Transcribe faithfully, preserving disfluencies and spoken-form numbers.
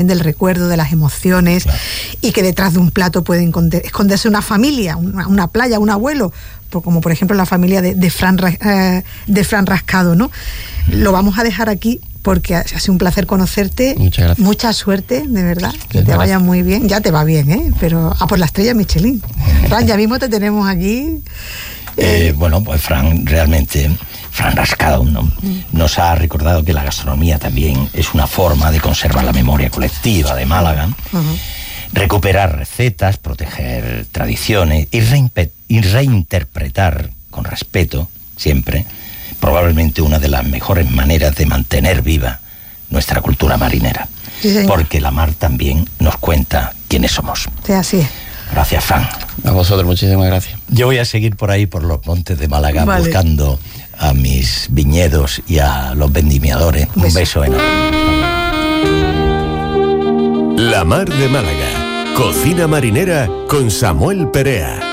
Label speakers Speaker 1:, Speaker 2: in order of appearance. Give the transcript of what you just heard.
Speaker 1: del recuerdo, de las emociones, claro. Y que detrás de un plato puede esconderse una familia, una, una playa, un abuelo, como por ejemplo la familia de, de, Fran, eh, de Fran Rascado, ¿no? Mm. Lo vamos a dejar aquí porque ha sido un placer conocerte.
Speaker 2: Muchas gracias.
Speaker 1: Mucha suerte, de verdad, que te gracias. Vaya muy bien. Ya te va bien, ¿eh? Pero a por la estrella Michelin. Fran, ya mismo te tenemos aquí.
Speaker 3: Eh, eh, bueno, pues Fran, realmente, Fran Rascado, ¿no? Nos ha recordado que la gastronomía también es una forma de conservar la memoria colectiva de Málaga, uh-huh. Recuperar recetas, proteger tradiciones y, reimpe- y reinterpretar con respeto, siempre, probablemente una de las mejores maneras de mantener viva nuestra cultura marinera. Sí, porque la mar también nos cuenta quiénes somos.
Speaker 1: Sí, así es.
Speaker 3: Gracias, Fran.
Speaker 2: A vosotros, muchísimas gracias.
Speaker 3: Yo voy a seguir por ahí, por los montes de Málaga, vale. Buscando a mis viñedos y a los vendimiadores. Un beso, Un beso enorme.
Speaker 4: La Mar de Málaga. Cocina marinera con Samuel Perea.